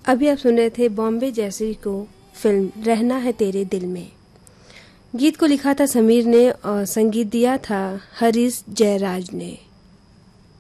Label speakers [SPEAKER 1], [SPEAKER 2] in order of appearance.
[SPEAKER 1] अभी आप सुन रहे थे बॉम्बे जैसी को फिल्म रहना है तेरे दिल में। गीत को लिखा था समीर ने और संगीत दिया था हरीश जयराज ने।